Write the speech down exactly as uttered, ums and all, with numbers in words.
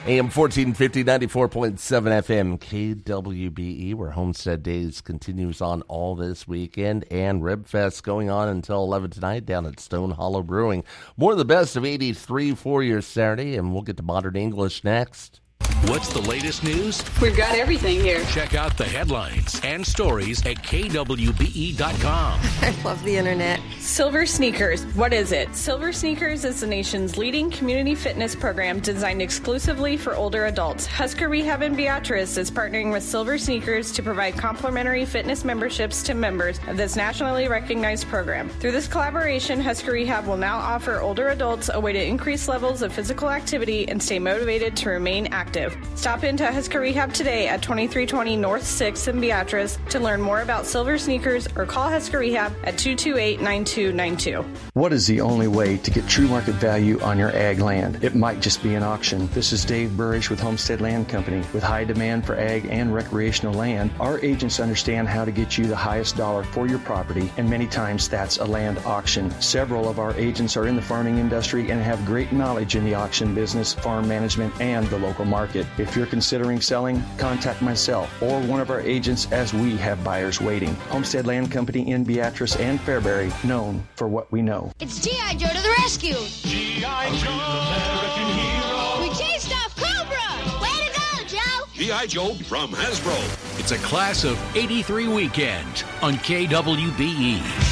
A M fourteen fifty, ninety-four point seven F M, K W B E, where Homestead Days continues on all this weekend, and Rib Fest going on until eleven tonight down at Stone Hollow Brewing. More of the best of eighty-three for your Saturday, and we'll get to Modern English next. What's the latest news? We've got everything here. Check out the headlines and stories at K W B E dot com. I love the internet. Silver Sneakers. What is it? Silver Sneakers is the nation's leading community fitness program designed exclusively for older adults. Husker Rehab in Beatrice is partnering with Silver Sneakers to provide complimentary fitness memberships to members of this nationally recognized program. Through this collaboration, Husker Rehab will now offer older adults a way to increase levels of physical activity and stay motivated to remain active. Stop into Husker Rehab today at twenty-three twenty North sixth in Beatrice to learn more about Silver Sneakers, or call Husker Rehab at two two eight, nine two nine two. What is the only way to get true market value on your ag land? It might just be an auction. This is Dave Burrish with Homestead Land Company. With high demand for ag and recreational land, our agents understand how to get you the highest dollar for your property, and many times that's a land auction. Several of our agents are in the farming industry and have great knowledge in the auction business, farm management, and the local market. If you're considering selling, contact myself or one of our agents, as we have buyers waiting. Homestead Land Company in Beatrice and Fairbury, known for what we know. It's G I. Joe to the rescue! G I. Joe! We chased off Cobra! Way to go, Joe! G I. Joe from Hasbro. It's a Class of eighty-three weekend on K W B E.